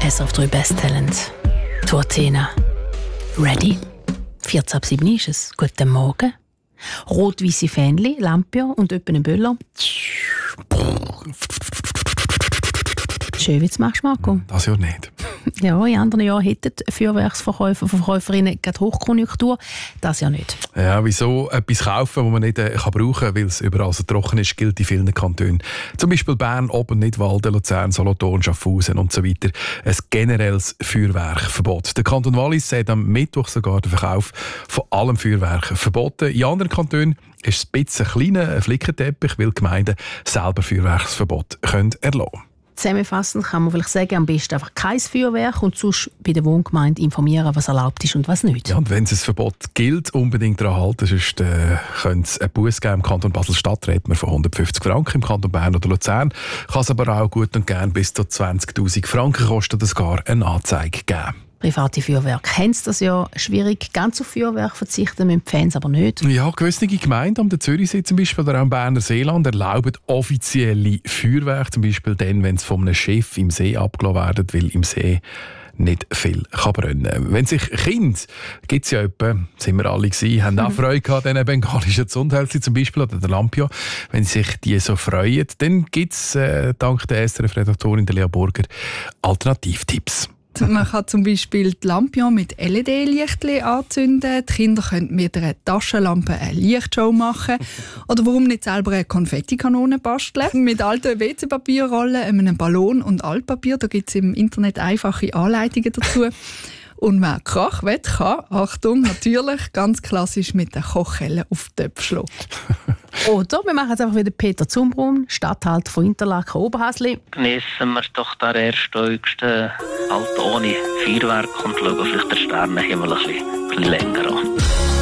SRF 3 Best Talent. Die Athena. Ready? 14 ab 7 ist es. Guten Morgen. Rot-weisse Fähnchen, Lampion und jemand ein Böller. Schön, wie du es machst, Marco. Das ja nicht. Ja, in anderen Jahren hätten Feuerwerksverkäufer, Verkäuferinnen gerade Hochkonjunktur. Das ja nicht. Ja, wieso etwas kaufen, das man nicht brauchen kann, weil es überall so trocken ist, gilt in vielen Kantonen. Zum Beispiel Bern, Oben, Nidwalden, Luzern, Solothurn, Schaffhausen und so weiter. Ein generelles Feuerwerkverbot. Der Kanton Wallis hat am Mittwoch sogar den Verkauf von allem Feuerwerk verboten. In anderen Kantonen ist es ein bisschen kleiner Flickenteppich, weil die Gemeinden selber Feuerwerksverbot erlassen können. Zusammenfassend kann man vielleicht sagen, am besten einfach kein Feuerwerk und sonst bei der Wohngemeinde informieren, was erlaubt ist und was nicht. Ja, und wenn es ein Verbot gilt, unbedingt daran halten, sonst könnte es einen Buß geben. Im Kanton Basel-Stadt redet man von 150 Franken, im Kanton Bern oder Luzern kann es aber auch gut und gern bis zu 20'000 Franken kosten, es gar eine Anzeige geben. Private Feuerwerke haben das ja schwierig. Ganz auf Feuerwerk verzichten müssen die Fans aber nicht. Ja, gewisse Gemeinden am Zürichsee zum Beispiel oder auch im Berner Seeland erlauben offizielle Feuerwerke, zum Beispiel dann, wenn es von einem Schiff im See abgelassen werden, weil im See nicht viel brennen kann. Wenn sich Kinder, gibt es ja etwa, sind wir alle gewesen, haben auch Freude gehabt, diesen bengalischen Zundhölzchen zum Beispiel oder der Lampion. Wenn sich die so freuen, dann gibt es dank der SRF-Redaktorin Lea Burger Alternativtipps. Man kann zum Beispiel die Lampion mit LED-Lichtchen anzünden. Die Kinder können mit einer Taschenlampe eine Lichtshow machen. Oder warum nicht selber eine Konfettikanone basteln? Mit alten WC-Papierrollen, einem Ballon und Altpapier. Da gibt es im Internet einfache Anleitungen dazu. Und wer Krach will, kann, Achtung, natürlich ganz klassisch mit der Kochkelle auf den Töpf schlagen. Oder wir machen jetzt einfach wieder Peter Zumbrunn, Stadthalter von Interlaken Oberhasli. Geniessen wir doch den ersten Alt ohne Feuerwerk und schauen vielleicht den Sternenhimmel ein bisschen länger an.